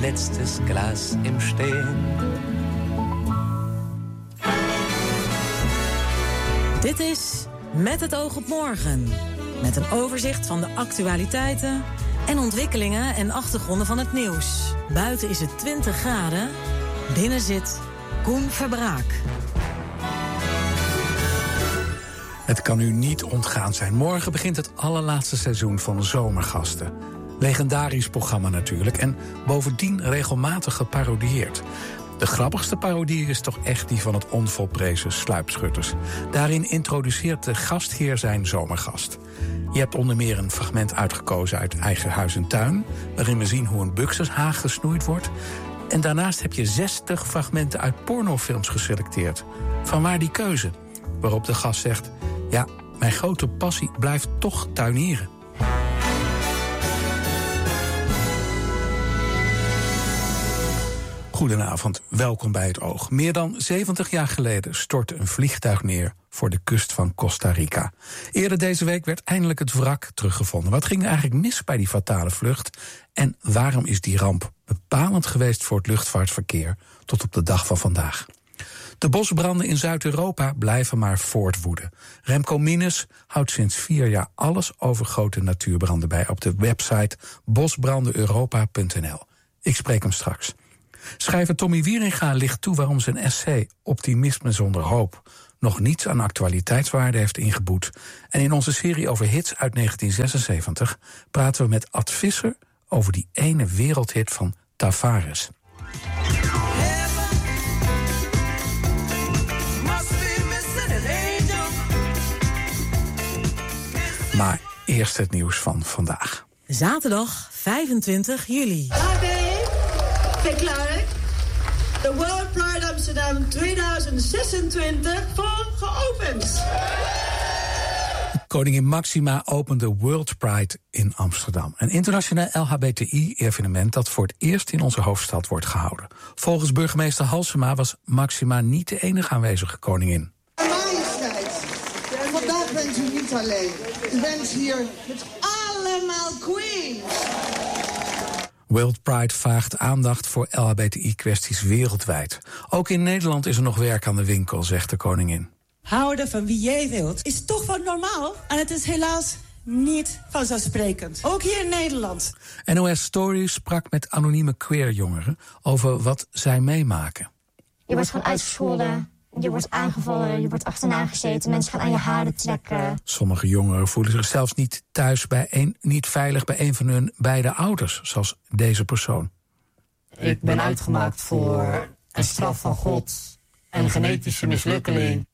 letztes Glas im Stehen. Dit is Met het oog op morgen. Met een overzicht van de actualiteiten en ontwikkelingen en achtergronden van het nieuws. Buiten is het 20 graden. Binnen zit Koen Verbraak. Het kan u niet ontgaan zijn. Morgen begint het allerlaatste seizoen van Zomergasten. Legendarisch programma natuurlijk en bovendien regelmatig geparodieerd. De grappigste parodie is toch echt die van het onvolprezen Sluipschutters. Daarin introduceert de gastheer zijn zomergast. Je hebt onder meer een fragment uitgekozen uit Eigen Huis en Tuin, waarin we zien hoe een buxushaag gesnoeid wordt. En daarnaast heb je 60 fragmenten uit pornofilms geselecteerd. Vanwaar die keuze? Waarop de gast zegt: ja, mijn grote passie blijft toch tuinieren. Goedenavond, welkom bij Het Oog. Meer dan 70 jaar geleden stortte een vliegtuig neer voor de kust van Costa Rica. Eerder deze week werd eindelijk het wrak teruggevonden. Wat ging er eigenlijk mis bij die fatale vlucht? En waarom is die ramp bepalend geweest voor het luchtvaartverkeer tot op de dag van vandaag? De bosbranden in Zuid-Europa blijven maar voortwoeden. Remco Minus houdt sinds 4 jaar alles over grote natuurbranden bij op de website bosbrandeneuropa.nl. Ik spreek hem straks. Schrijver Tommy Wieringa licht toe waarom zijn essay Optimisme zonder hoop nog niets aan actualiteitswaarde heeft ingeboet. En in onze serie over hits uit 1976 praten we met Ad Visser over die ene wereldhit van Tavares. Maar eerst het nieuws van vandaag. Zaterdag 25 juli. Ben klaar? De World Pride Amsterdam 2026 vol geopend. Koningin Maxima opende World Pride in Amsterdam. Een internationaal LHBTI-evenement dat voor het eerst in onze hoofdstad wordt gehouden. Volgens burgemeester Halsema was Maxima niet de enige aanwezige koningin. Majesteit, vandaag bent u niet alleen. U bent hier met allemaal queens. World Pride vraagt aandacht voor LHBTI-kwesties wereldwijd. Ook in Nederland is er nog werk aan de winkel, zegt de koningin. Houden van wie jij wilt is toch wat normaal. En het is helaas niet vanzelfsprekend. Ook hier in Nederland. NOS Stories sprak met anonieme queerjongeren over wat zij meemaken. Je wordt gewoon uitgescholden. Je wordt aangevallen, je wordt achterna gezeten, mensen gaan aan je haren trekken. Sommige jongeren voelen zich zelfs niet thuis niet veilig bij een van hun beide ouders, zoals deze persoon. Ik ben uitgemaakt voor een straf van God, een genetische mislukkeling.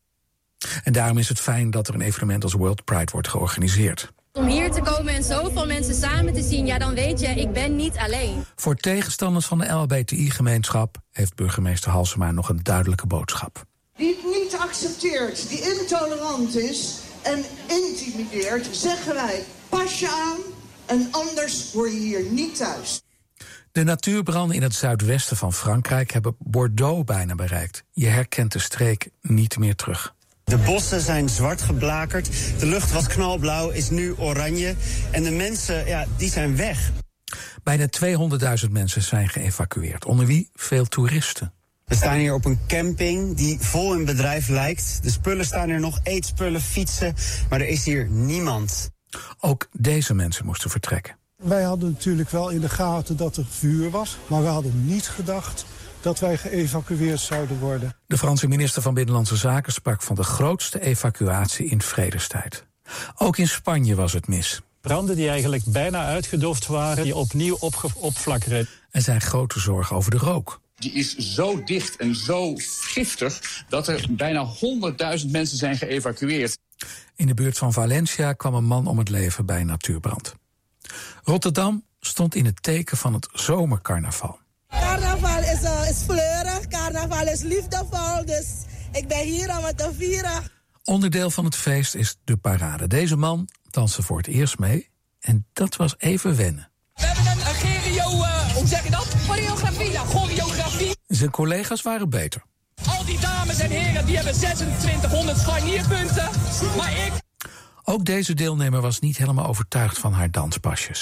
En daarom is het fijn dat er een evenement als World Pride wordt georganiseerd. Om hier te komen en zoveel mensen samen te zien, ja, dan weet je, ik ben niet alleen. Voor tegenstanders van de LHBTI-gemeenschap heeft burgemeester Halsema nog een duidelijke boodschap. Die het niet accepteert, die intolerant is en intimideert, zeggen wij: pas je aan en anders hoor je hier niet thuis. De natuurbranden in het zuidwesten van Frankrijk hebben Bordeaux bijna bereikt. Je herkent de streek niet meer terug. De bossen zijn zwart geblakerd, de lucht was knalblauw, is nu oranje en de mensen, ja, die zijn weg. Bijna 200.000 mensen zijn geëvacueerd, onder wie veel toeristen. We staan hier op een camping die vol in bedrijf lijkt. De spullen staan er nog, eetspullen, fietsen, maar er is hier niemand. Ook deze mensen moesten vertrekken. Wij hadden natuurlijk wel in de gaten dat er vuur was, maar we hadden niet gedacht dat wij geëvacueerd zouden worden. De Franse minister van Binnenlandse Zaken sprak van de grootste evacuatie in vredestijd. Ook in Spanje was het mis. Branden die eigenlijk bijna uitgedoofd waren, die opnieuw opflakkeren. Er zijn grote zorgen over de rook. Die is zo dicht en zo giftig dat er bijna 100.000 mensen zijn geëvacueerd. In de buurt van Valencia kwam een man om het leven bij een natuurbrand. Rotterdam stond in het teken van het zomercarnaval. Carnaval is fleurig, carnaval is liefdevol, dus ik ben hier om het te vieren. Onderdeel van het feest is de parade. Deze man danste voor het eerst mee en dat was even wennen. We hebben een hoe zeg je dat? Choreografie. Zijn collega's waren beter. Al die dames en heren die hebben 2600 scharnierpunten, maar ik... Ook deze deelnemer was niet helemaal overtuigd van haar danspasjes.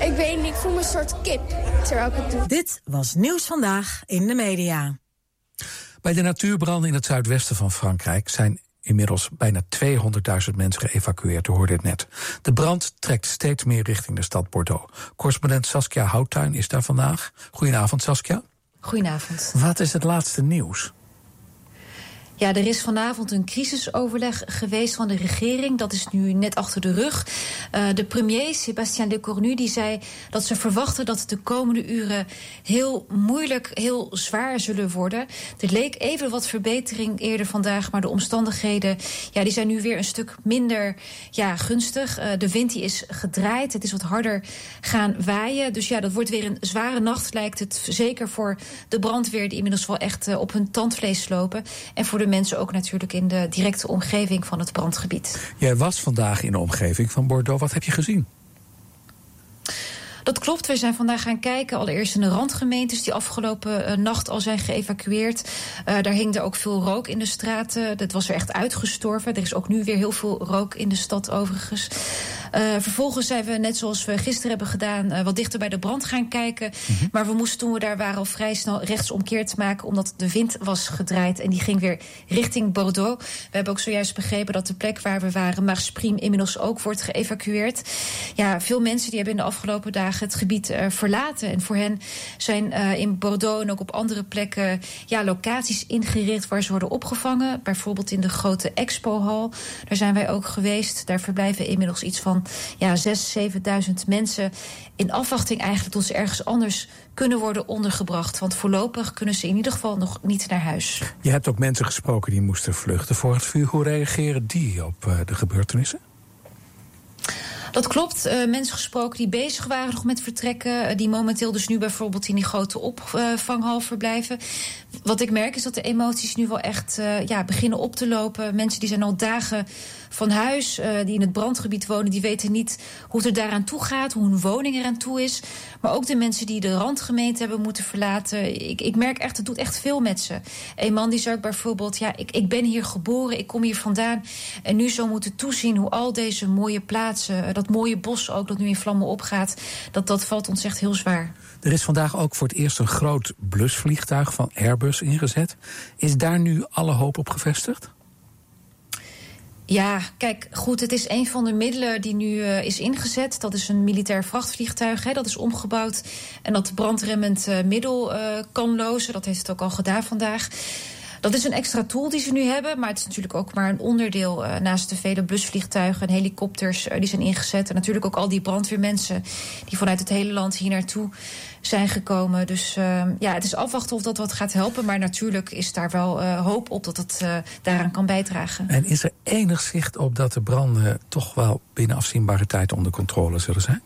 Ik weet niet, ik voel me een soort kip terwijl ik het doe. Dit was Nieuws Vandaag in de media. Bij de natuurbranden in het zuidwesten van Frankrijk zijn inmiddels bijna 200.000 mensen geëvacueerd, u hoorde het net. De brand trekt steeds meer richting de stad Bordeaux. Correspondent Saskia Houttuin is daar vandaag. Goedenavond, Saskia. Goedenavond. Wat is het laatste nieuws? Ja, er is vanavond een crisisoverleg geweest van de regering. Dat is nu net achter de rug. De premier, Sébastien Lecornu, die zei dat ze verwachten dat de komende uren heel moeilijk, heel zwaar zullen worden. Er leek even wat verbetering eerder vandaag, maar de omstandigheden, ja, die zijn nu weer een stuk minder gunstig. De wind die is gedraaid, het is wat harder gaan waaien. Dus ja, dat wordt weer een zware nacht, lijkt het. Zeker voor de brandweer, die inmiddels wel echt op hun tandvlees lopen. En voor de mensen ook natuurlijk in de directe omgeving van het brandgebied. Jij was vandaag in de omgeving van Bordeaux. Wat heb je gezien? Dat klopt, we zijn vandaag gaan kijken. Allereerst in de randgemeentes die afgelopen nacht al zijn geëvacueerd. Daar hing er ook veel rook in de straten. Dat was er echt uitgestorven. Er is ook nu weer heel veel rook in de stad overigens. Vervolgens zijn we, net zoals we gisteren hebben gedaan, wat dichter bij de brand gaan kijken. Mm-hmm. Maar we moesten, toen we daar waren, al vrij snel rechtsomkeerd maken, omdat de wind was gedraaid en die ging weer richting Bordeaux. We hebben ook zojuist begrepen dat de plek waar we waren, Marspriem, inmiddels ook wordt geëvacueerd. Ja, veel mensen die hebben in de afgelopen dagen het gebied verlaten. En voor hen zijn in Bordeaux en ook op andere plekken locaties ingericht waar ze worden opgevangen. Bijvoorbeeld in de grote expohal. Daar zijn wij ook geweest. Daar verblijven inmiddels iets van 6.000, 7.000 mensen in afwachting eigenlijk tot ze ergens anders kunnen worden ondergebracht. Want voorlopig kunnen ze in ieder geval nog niet naar huis. Je hebt ook mensen gesproken die moesten vluchten voor het vuur. Hoe reageren die op de gebeurtenissen? Dat klopt. Mensen gesproken die bezig waren nog met vertrekken, die momenteel dus nu bijvoorbeeld in die grote opvanghal verblijven. Wat ik merk is dat de emoties nu wel echt beginnen op te lopen. Mensen die zijn al dagen van huis, die in het brandgebied wonen, die weten niet hoe het er daaraan toe gaat, hoe hun woning eraan toe is. Maar ook de mensen die de randgemeente hebben moeten verlaten. Ik merk echt, het doet echt veel met ze. Een man die zei ook bijvoorbeeld, ik ben hier geboren, ik kom hier vandaan. En nu zo moeten toezien hoe al deze mooie plaatsen, dat mooie bos ook dat nu in vlammen opgaat, dat valt ons echt heel zwaar. Er is vandaag ook voor het eerst een groot blusvliegtuig van Airbus ingezet. Is daar nu alle hoop op gevestigd? Ja, kijk, goed, het is een van de middelen die nu is ingezet. Dat is een militair vrachtvliegtuig, dat is omgebouwd en dat brandremmend middel kan lozen. Dat heeft het ook al gedaan vandaag. Dat is een extra tool die ze nu hebben, maar het is natuurlijk ook maar een onderdeel naast de vele blusvliegtuigen en helikopters die zijn ingezet. En natuurlijk ook al die brandweermensen die vanuit het hele land hier naartoe zijn gekomen. Dus het is afwachten of dat wat gaat helpen, maar natuurlijk is daar wel hoop op dat het daaraan kan bijdragen. En is er enig zicht op dat de branden toch wel binnen afzienbare tijd onder controle zullen zijn?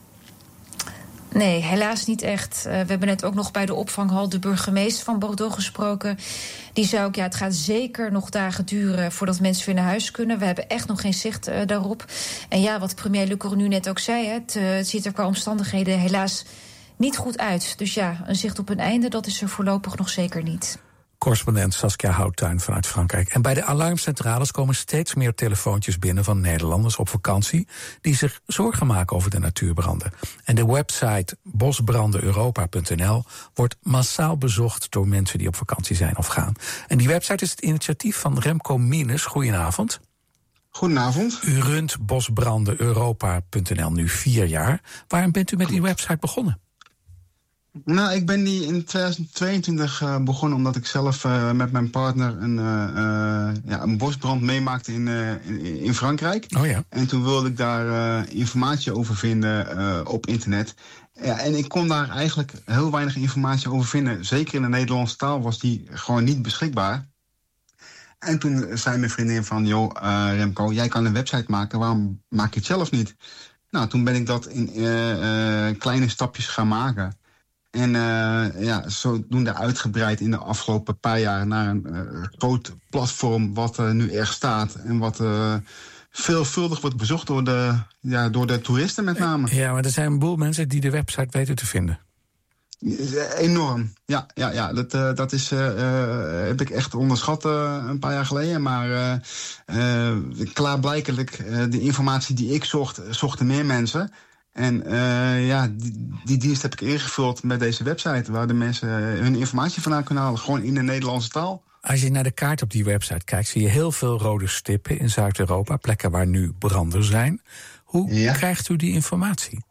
Nee, helaas niet echt. We hebben net ook nog bij de opvanghal de burgemeester van Bordeaux gesproken. Die zei ook, het gaat zeker nog dagen duren voordat mensen weer naar huis kunnen. We hebben echt nog geen zicht daarop. En wat premier Lecornu net ook zei, het ziet er qua omstandigheden helaas niet goed uit. Dus een zicht op een einde, dat is er voorlopig nog zeker niet. Correspondent Saskia Houttuin vanuit Frankrijk. En bij de alarmcentrales komen steeds meer telefoontjes binnen van Nederlanders op vakantie die zich zorgen maken over de natuurbranden. En de website bosbrandeneuropa.nl wordt massaal bezocht door mensen die op vakantie zijn of gaan. En die website is het initiatief van Remco Minus. Goedenavond. Goedenavond. U runt bosbrandeneuropa.nl nu 4 jaar. Waarom bent u met die website begonnen? Nou, ik ben die in 2022 begonnen omdat ik zelf met mijn partner een bosbrand meemaakte in Frankrijk. Oh ja. En toen wilde ik daar informatie over vinden op internet. Ja, en ik kon daar eigenlijk heel weinig informatie over vinden. Zeker in de Nederlandse taal was die gewoon niet beschikbaar. En toen zei mijn vriendin van, Remco, jij kan een website maken, waarom maak je het zelf niet? Nou, toen ben ik dat in kleine stapjes gaan maken. En zodoende uitgebreid in de afgelopen paar jaar naar een groot platform wat nu er staat en wat veelvuldig wordt bezocht door de toeristen met name. Ja, maar er zijn een boel mensen die de website weten te vinden. Enorm, ja. Dat is, heb ik echt onderschat een paar jaar geleden. Maar klaarblijkelijk, de informatie die ik zocht, zochten meer mensen. En die dienst heb ik ingevuld met deze website, waar de mensen hun informatie vandaan kunnen halen, gewoon in de Nederlandse taal. Als je naar de kaart op die website kijkt, zie je heel veel rode stippen in Zuid-Europa, plekken waar nu branden zijn. Hoe krijgt u die informatie?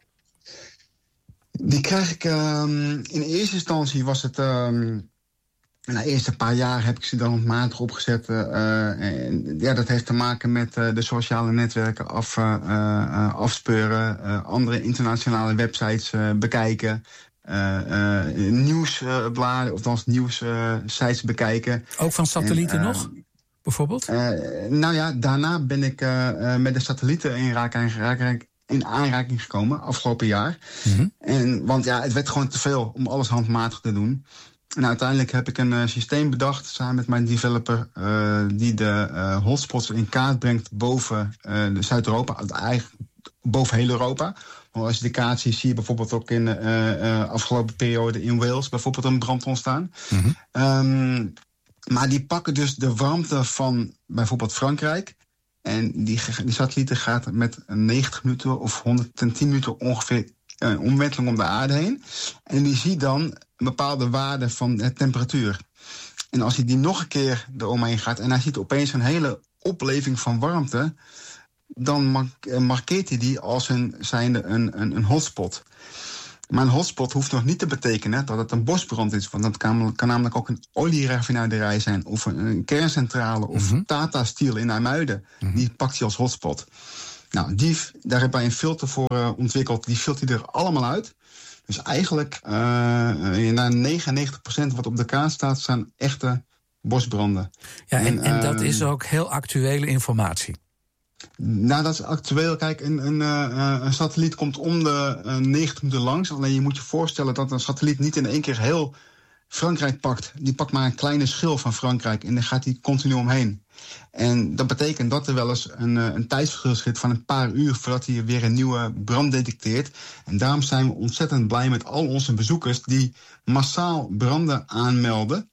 Die krijg ik in eerste instantie was het. De eerste paar jaar heb ik ze dan maandelijk opgezet. Dat heeft te maken met de sociale netwerken afspeuren, andere internationale websites bekijken, nieuwsbladen of nieuwssites bekijken. Ook van satellieten nog, bijvoorbeeld? Daarna ben ik met de satellieten in aanraking gekomen afgelopen jaar. Mm-hmm. Want het werd gewoon te veel om alles handmatig te doen. En uiteindelijk heb ik een systeem bedacht samen met mijn developer die de hotspots in kaart brengt boven Zuid-Europa, eigenlijk boven heel Europa. Want als je de kaart ziet, zie je bijvoorbeeld ook in de afgelopen periode in Wales bijvoorbeeld een brand ontstaan. Mm-hmm. Maar die pakken dus de warmte van bijvoorbeeld Frankrijk. En die satellieten gaat met 90 minuten of 110 minuten ongeveer omwenteling om de aarde heen. En die ziet dan een bepaalde waarde van de temperatuur. En als hij die nog een keer eromheen gaat en hij ziet opeens een hele opleving van warmte, dan markeert hij die als een hotspot. Maar een hotspot hoeft nog niet te betekenen dat het een bosbrand is. Want dat kan namelijk ook een olieraffinaderij zijn, of een kerncentrale, of Tata Steel in IJmuiden. Mm-hmm. Die pakt hij als hotspot. Nou, daar hebben wij een filter voor ontwikkeld. Die filtert hij er allemaal uit. Dus eigenlijk, naar 99% wat op de kaart staat, zijn echte bosbranden. Ja, en dat is ook heel actuele informatie. Nou, dat is actueel. Kijk, een satelliet komt om de 90 minuten langs. Alleen je moet je voorstellen dat een satelliet niet in één keer heel Frankrijk pakt. Die pakt maar een kleine schil van Frankrijk en dan gaat die continu omheen. En dat betekent dat er wel eens een tijdsverschil zit van een paar uur voordat hij weer een nieuwe brand detecteert. En daarom zijn we ontzettend blij met al onze bezoekers die massaal branden aanmelden.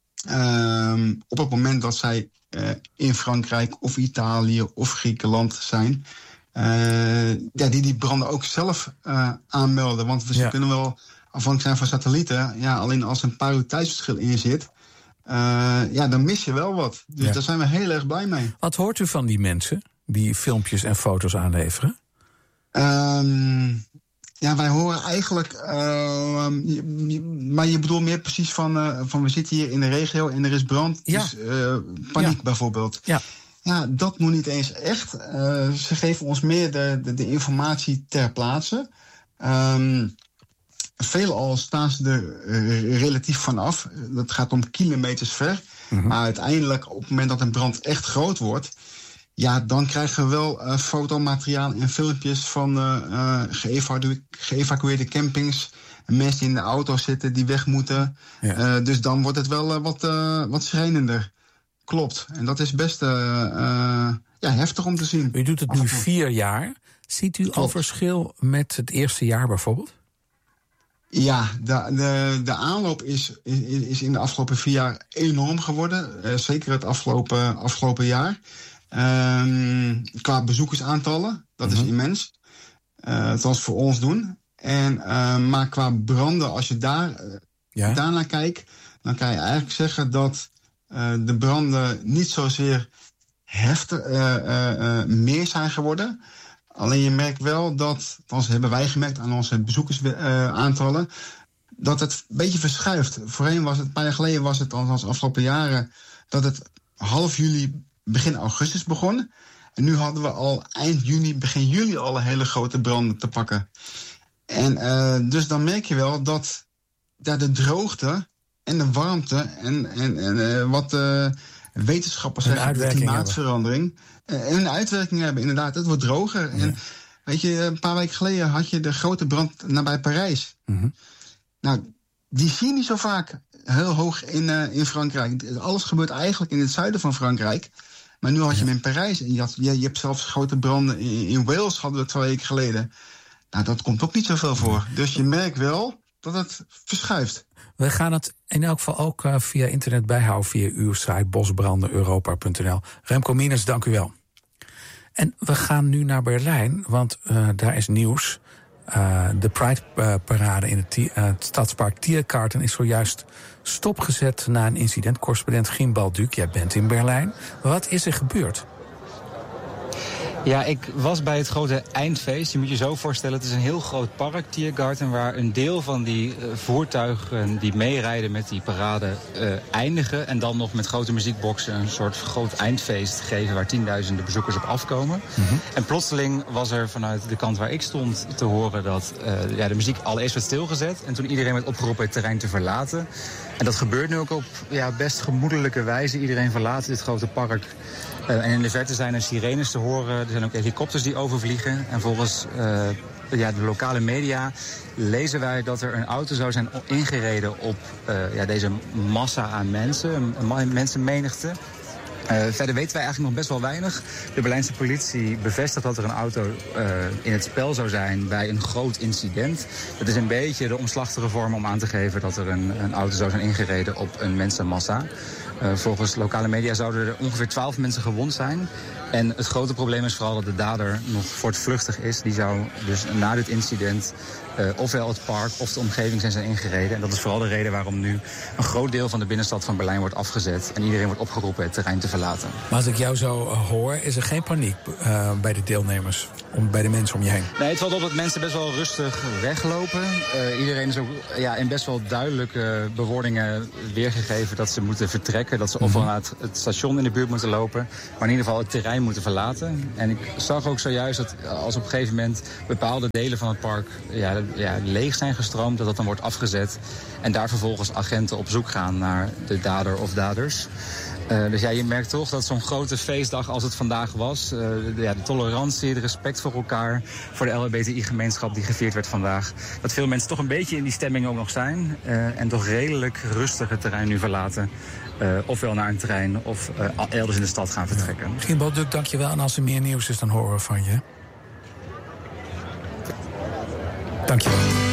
Op het moment dat zij in Frankrijk of Italië of Griekenland zijn. Die branden ook zelf aanmelden. Want we kunnen wel afhankelijk zijn van satellieten. Ja, alleen als er een paar uur tijdsverschil in zit, dan mis je wel wat. Dus daar zijn we heel erg blij mee. Wat hoort u van die mensen die filmpjes en foto's aanleveren? Wij horen eigenlijk, maar je bedoelt meer precies van we zitten hier in de regio en er is brand, dus paniek bijvoorbeeld. Ja, dat moet niet eens echt. Ze geven ons meer de informatie ter plaatse. Veelal staan ze er relatief vanaf. Dat gaat om kilometers ver. Mm-hmm. Maar uiteindelijk, op het moment dat een brand echt groot wordt, dan krijgen we wel fotomateriaal en filmpjes van geëvacueerde campings. Mensen die in de auto zitten, die weg moeten. Ja. Dus dan wordt het wel wat schrijnender. Klopt. En dat is best heftig om te zien. U doet het nu 4 jaar. Ziet u al verschil met het eerste jaar bijvoorbeeld? Ja, de aanloop is in de afgelopen 4 jaar enorm geworden. Zeker het afgelopen jaar. Qua bezoekersaantallen, dat is immens. Althans voor ons doen. Maar qua branden, als je daarnaar kijkt, dan kan je eigenlijk zeggen dat de branden niet zozeer heftig meer zijn geworden. Alleen je merkt wel dat, althans hebben wij gemerkt aan onze bezoekersaantallen, dat het een beetje verschuift. Voorheen was het, een paar jaar geleden was het, althans afgelopen jaren, dat het half juli, begin augustus begon. En nu hadden we al eind juni, begin juli al een hele grote branden te pakken. En dus dan merk je wel dat de droogte en de warmte en wat wetenschappers zeggen, de klimaatverandering, een uitwerking hebben. Inderdaad, het wordt droger. Ja. En weet je, een paar weken geleden had je de grote brand nabij Parijs. Mm-hmm. Nou, die zie je niet zo vaak heel hoog in Frankrijk. Alles gebeurt eigenlijk in het zuiden van Frankrijk. Maar nu had je hem in Parijs. En je hebt zelfs grote branden in Wales, hadden we 2 weken geleden. Nou, dat komt ook niet zoveel voor. Dus je merkt wel dat het verschuift. We gaan het in elk geval ook via internet bijhouden, via uw site bosbrandeneuropa.nl. Remco Mieners, dank u wel. En we gaan nu naar Berlijn, want daar is nieuws. De Pride-parade in het stadspark Tiergarten is zojuist stopgezet na een incident. Correspondent Gien Balduc, jij bent in Berlijn. Wat is er gebeurd? Ja, ik was bij het grote eindfeest. Je moet je zo voorstellen, het is een heel groot park, Tiergarten, waar een deel van die voertuigen die meerijden met die parade eindigen. En dan nog met grote muziekboxen een soort groot eindfeest geven waar tienduizenden bezoekers op afkomen. Mm-hmm. En plotseling was er vanuit de kant waar ik stond te horen dat de muziek allereerst werd stilgezet. En toen iedereen werd opgeroepen het terrein te verlaten. En dat gebeurt nu ook op best gemoedelijke wijze. Iedereen verlaat dit grote park. En in de verte zijn er sirenes te horen. Er zijn ook helikopters die overvliegen. En volgens de lokale media lezen wij dat er een auto zou zijn ingereden op deze massa aan mensen. Een mensenmenigte. Verder weten wij eigenlijk nog best wel weinig. De Berlijnse politie bevestigt dat er een auto in het spel zou zijn bij een groot incident. Dat is een beetje de omslachtige vorm om aan te geven dat er een auto zou zijn ingereden op een mensenmassa. Volgens lokale media zouden er ongeveer 12 mensen gewond zijn. En het grote probleem is vooral dat de dader nog voortvluchtig is. Die zou dus na dit incident ofwel het park of de omgeving zijn ingereden. En dat is vooral de reden waarom nu een groot deel van de binnenstad van Berlijn wordt afgezet. En iedereen wordt opgeroepen het terrein te verlaten. Maar als ik jou zo hoor, is er geen paniek bij de deelnemers, bij de mensen om je heen? Nee, het valt op dat mensen best wel rustig weglopen. Iedereen is ook in best wel duidelijke bewoordingen weergegeven dat ze moeten vertrekken. Dat ze ofwel naar het station in de buurt moeten lopen, maar in ieder geval het terrein moeten verlaten. En ik zag ook zojuist dat als op een gegeven moment bepaalde delen van het park leeg zijn gestroomd, dat dan wordt afgezet. En daar vervolgens agenten op zoek gaan naar de dader of daders. Dus je merkt toch dat zo'n grote feestdag als het vandaag was, de tolerantie, de respect voor elkaar, voor de LHBTI-gemeenschap die gevierd werd vandaag, dat veel mensen toch een beetje in die stemming ook nog zijn en toch redelijk rustig het terrein nu verlaten. Ofwel naar een trein of elders in de stad gaan vertrekken. Gien Balduc, dank je wel. En als er meer nieuws is, dan horen we van je. Dank je wel.